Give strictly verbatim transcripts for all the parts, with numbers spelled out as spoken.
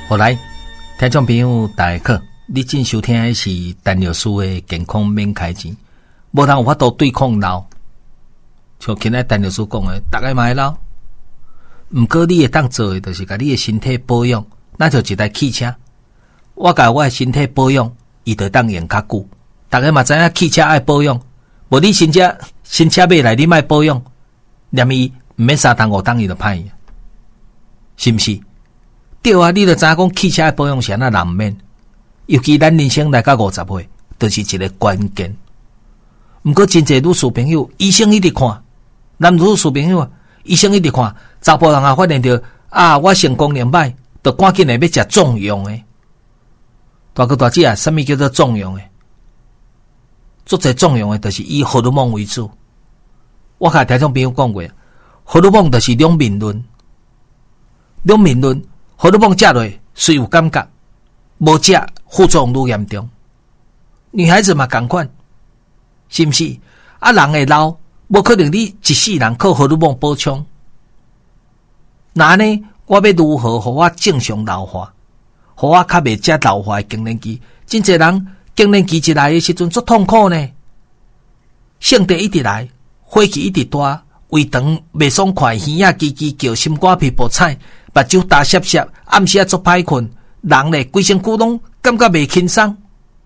好来，听众朋友大家好，你正收听的是陈老师的健康免开钱，无人有法度对抗老。像今仔陈老师讲的，大家嘛会老，毋过你会当做的，就是甲你的身体保养，那就一台汽车。我甲我的身体保养，伊就当用较久。大家嘛知影汽车爱保养，无你新车新车买来你莫保养，念伊毋免三档五档伊就歹去，是毋是？对啊，你就知影讲汽车的保养是安那难免，尤其咱人生来到五十岁，就是一个关键。毋过真侪女士朋友，医生一直看，男女士朋友啊，医生一直看，查甫人啊发现到啊，我性功能歹，就赶紧来要食壮阳的。大哥大姐啊，什么叫做壮阳的？做这壮阳的，就是以荷尔蒙为主。我甲听众朋友讲过，荷尔蒙就是两面论，两面论。荷尔蒙食落虽有感觉，无食副作用愈严重。女孩子嘛同款，是毋是？啊，人会老，无可能你一世人靠荷尔蒙补充。那呢，我要如何互我正常老化，互我较袂食老化的更年期？真侪人更年期一来的时阵足痛苦呢，性地一直来，火气一直大，胃肠袂爽快，耳仔叽叽叫，心肝皮薄菜。目睭大涩涩，暗时啊足歹困，人咧规身躯拢感觉袂轻松，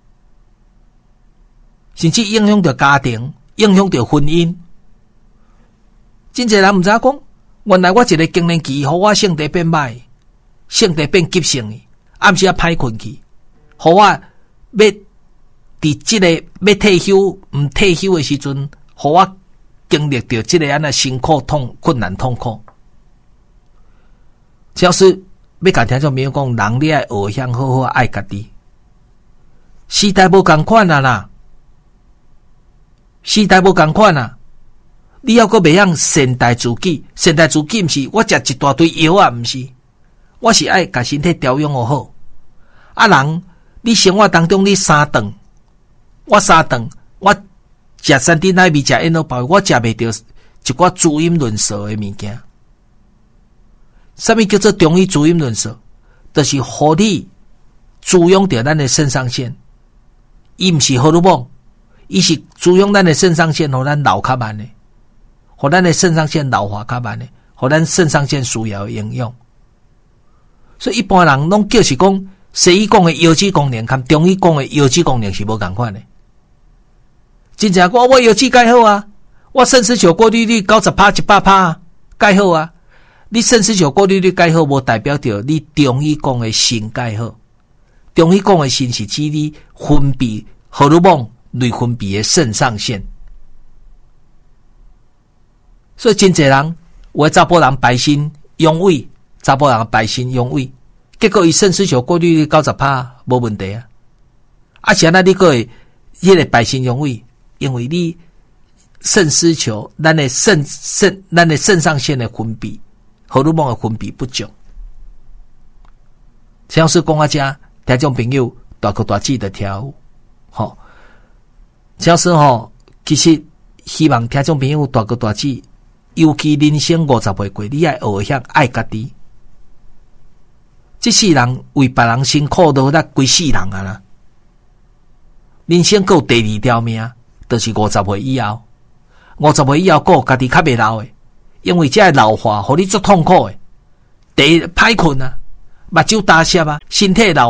甚至影响到家庭，影响到婚姻。真侪人毋知影讲，原來我一個更年期，互我性地變歹，性地變急性的，暗時啊歹困去，互我要佇即個要退休毋退休的時陣，互我經歷到即個安那辛苦痛困難痛苦。只是要甲聽眾朋友講，人你愛學曉好好愛家己。時代無共款啊啦，時代無共款啊！你要閣袂曉善待自己，善待自己毋是我食一大堆藥啊，毋是，我是愛甲身體調養好好。啊人，你生活當中你三頓，我三頓，我食三珍奶味，食煙腦包，我食袂着一寡滋陰潤燥的物件。什麼叫做中醫滋陰潤燥？就是互你滋養着咱的腎上腺，伊毋是荷爾蒙，伊是滋養咱的腎上腺，互咱老較慢的，互咱的腎上腺老化較慢的，互咱腎上腺需要的營養。所以一般人攏叫是講，西醫講的腰子功能，跟中醫講的腰子功能是無共款的。真正講我腰子介好啊，我腎絲球過濾率九十趴一百趴介好啊。你腎絲球過濾率介好，無代表着你中醫講的腎介好。中醫講的腎是指你分泌荷爾蒙類分泌的腎上腺。所以真濟人，有的查甫人白身陽痿，查甫人白身陽痿，結果伊腎絲球過濾率九十趴無問題啊。啊是安那你個會迄個白身陽痿，因為你腎絲球，咱的腎腎，咱的腎上腺的分泌。荷爾蒙的分泌不足，像是講啊，遮聽眾朋友大哥大姐的調，吼，像是吼，其實希望聽眾朋友大哥大姐，尤其人生五十歲過，你愛學曉愛家己。這世人為別人辛苦都得規世人啊啦，人生還有第二條命，就是五十歲以後，五十歲以後過家己較袂老誒。因為這老化，互你足痛苦誒，第一歹困啊，目睭大澀啊，身體老。